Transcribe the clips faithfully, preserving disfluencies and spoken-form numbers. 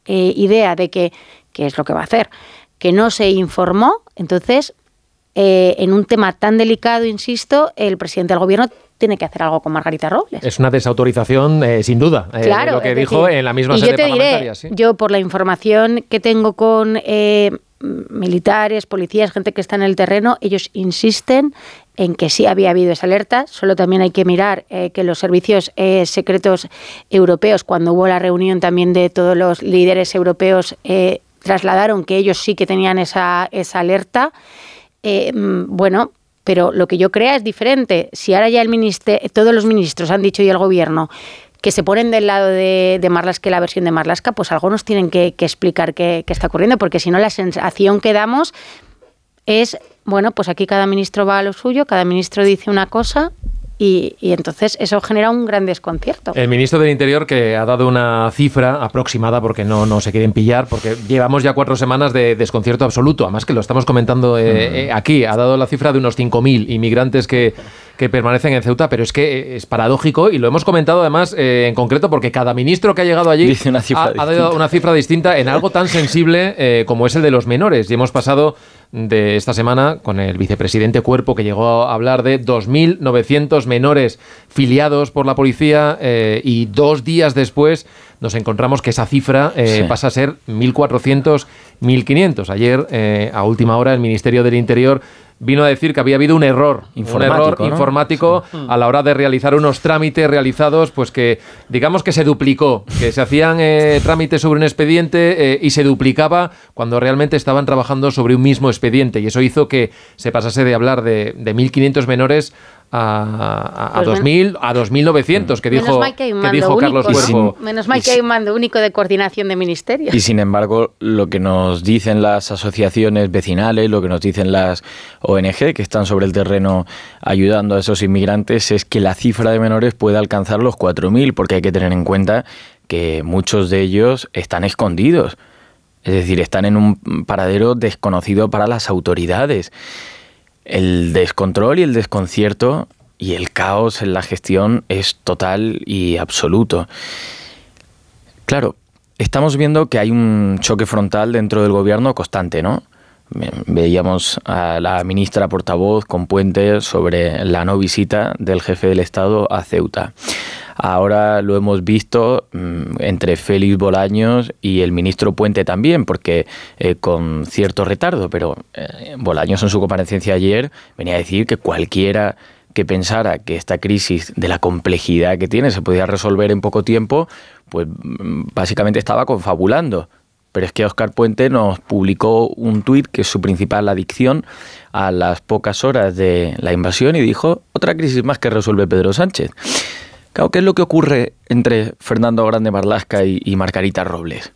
eh, idea de que, que es lo que va a hacer, que no se informó, entonces, eh, en un tema tan delicado, insisto, el presidente del gobierno tiene que hacer algo con Margarita Robles. Es una desautorización, eh, sin duda, eh, claro, de lo que es dijo decir, en la misma y sede yo te parlamentaria. Diré, ¿sí? Yo, por la información que tengo con eh, militares, policías, gente que está en el terreno, ellos insisten en que sí había habido esa alerta. Solo también hay que mirar eh, que los servicios eh, secretos europeos, cuando hubo la reunión también de todos los líderes europeos, eh, trasladaron que ellos sí que tenían esa, esa alerta. Eh, bueno, pero lo que yo crea es diferente. Si ahora ya el minister, todos los ministros han dicho y el gobierno que se ponen del lado de, de Marlaska, la versión de Marlaska, pues algo nos tienen que, que explicar qué, qué está ocurriendo, porque si no la sensación que damos es, bueno, pues aquí cada ministro va a lo suyo, cada ministro dice una cosa y, y entonces eso genera un gran desconcierto. El ministro del Interior, que ha dado una cifra aproximada, porque no, no se quieren pillar, porque llevamos ya cuatro semanas de desconcierto absoluto, además que lo estamos comentando eh, eh, aquí, ha dado la cifra de unos cinco mil inmigrantes que, que permanecen en Ceuta, pero es que es paradójico y lo hemos comentado además eh, en concreto porque cada ministro que ha llegado allí Dice una cifra ha, ha dado una cifra distinta en algo tan sensible eh, como es el de los menores. Y hemos pasado de esta semana con el vicepresidente Cuerpo, que llegó a hablar de dos mil novecientos menores filiados por la policía eh, y dos días después nos encontramos que esa cifra eh, sí. pasa a ser mil cuatrocientos, mil quinientos. Ayer, eh, a última hora, el Ministerio del Interior vino a decir que había habido un error, informático, un error ¿no? informático sí. a la hora de realizar unos trámites realizados, pues que digamos que se duplicó, que se hacían eh, trámites sobre un expediente eh, y se duplicaba cuando realmente estaban trabajando sobre un mismo expediente, y eso hizo que se pasase de hablar de, de mil quinientos menores a, a, a, dos mil, a dos mil novecientos, que dijo, que que dijo Carlos Cuerpo. Menos mal que hay un mando único de coordinación de ministerios. Y sin embargo, lo que nos dicen las asociaciones vecinales, lo que nos dicen las O N Ge que están sobre el terreno ayudando a esos inmigrantes, es que la cifra de menores puede alcanzar los cuatro mil, porque hay que tener en cuenta que muchos de ellos están escondidos. Es decir, están en un paradero desconocido para las autoridades. El descontrol y el desconcierto y el caos en la gestión es total y absoluto. Claro, estamos viendo que hay un choque frontal dentro del gobierno constante, ¿no? Veíamos a la ministra portavoz con Puente sobre la no visita del jefe del Estado a Ceuta. Ahora lo hemos visto mmm, entre Félix Bolaños y el ministro Puente también, porque eh, con cierto retardo, pero eh, Bolaños en su comparecencia ayer venía a decir que cualquiera que pensara que esta crisis, de la complejidad que tiene, se podía resolver en poco tiempo, pues básicamente estaba confabulando. Pero es que Óscar Puente nos publicó un tuit, que es su principal adicción, a las pocas horas de la invasión, y dijo: otra crisis más que resuelve Pedro Sánchez. Claro, ¿qué es lo que ocurre entre Fernando Grande Marlaska y, y Margarita Robles?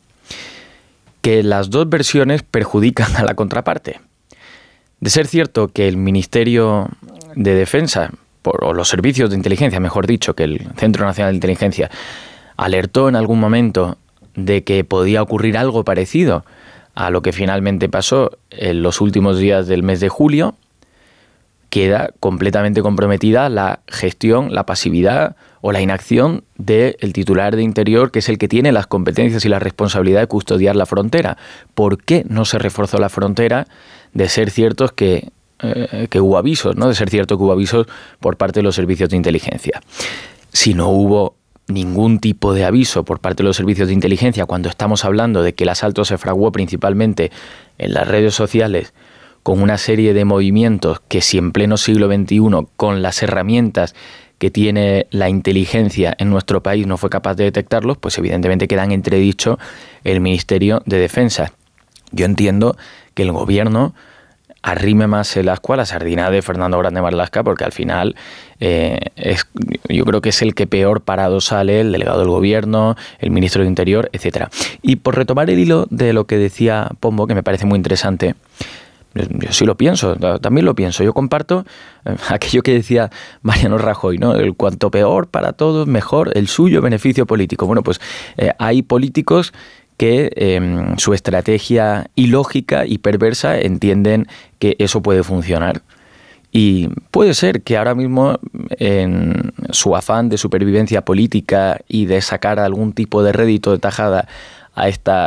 Que las dos versiones perjudican a la contraparte. De ser cierto que el Ministerio de Defensa, por, o los servicios de inteligencia, mejor dicho, que el Centro Nacional de Inteligencia, alertó en algún momento de que podía ocurrir algo parecido a lo que finalmente pasó en los últimos días del mes de julio, queda completamente comprometida la gestión, la pasividad o la inacción del titular de Interior, que es el que tiene las competencias y la responsabilidad de custodiar la frontera. ¿Por qué no se reforzó la frontera? De ser ciertos que, eh, que hubo avisos, ¿no? De ser cierto que hubo avisos por parte de los servicios de inteligencia. Si no hubo ningún tipo de aviso por parte de los servicios de inteligencia, cuando estamos hablando de que el asalto se fraguó principalmente en las redes sociales, con una serie de movimientos que, si en pleno siglo veintiuno, con las herramientas que tiene la inteligencia en nuestro país, no fue capaz de detectarlos, pues evidentemente queda en entredicho el Ministerio de Defensa. Yo entiendo que el gobierno arrime más el ascua a la sardina de Fernando Grande Marlaska, porque al final eh, es, yo creo que es el que peor parado sale, el delegado del gobierno, el ministro de Interior, etcétera. Y por retomar el hilo de lo que decía Pombo, que me parece muy interesante, yo sí lo pienso, también lo pienso. Yo comparto eh, aquello que decía Mariano Rajoy, ¿no? El cuanto peor para todos, mejor el suyo beneficio político. Bueno, pues eh, hay políticos que eh, su estrategia ilógica y perversa entienden que eso puede funcionar. Y puede ser que ahora mismo, en su afán de supervivencia política y de sacar algún tipo de rédito de tajada a esta